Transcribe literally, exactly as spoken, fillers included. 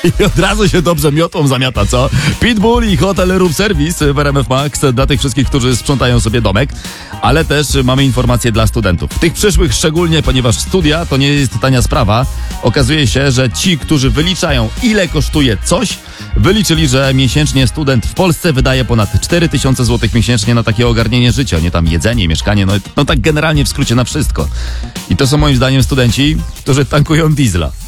I od razu się dobrze miotą zamiata, co? Pitbull i Hotel Room Service w R M F Max dla tych wszystkich, którzy sprzątają sobie domek, ale też mamy informacje dla studentów. Tych przyszłych szczególnie, ponieważ studia to nie jest tania sprawa. Okazuje się, że ci, którzy wyliczają, ile kosztuje coś, wyliczyli, że miesięcznie student w Polsce wydaje ponad cztery tysiące złotych miesięcznie na takie ogarnienie życia, nie tam jedzenie, mieszkanie, no, no tak generalnie w skrócie na wszystko. I to są moim zdaniem studenci, którzy tankują diesla.